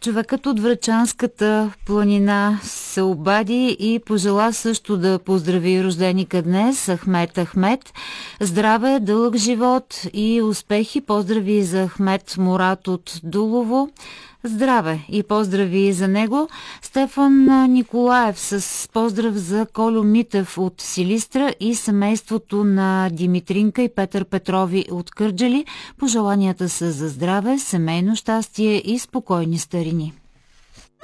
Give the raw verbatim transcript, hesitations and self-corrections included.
Човекът от Врачанската планина се обади и пожела също да поздрави рожденика днес, Ахмет Ахмет. Здраве, дълъг живот и успехи. Поздрави за Ахмет Мурат от Дулово. Здраве и поздрави за него. Стефан Николаев с поздрав за Колю Митев от Силистра и семейството на Димитринка и Петър Петрови от Кърджали. Пожеланията са за здраве, семейно щастие и спокойни старини.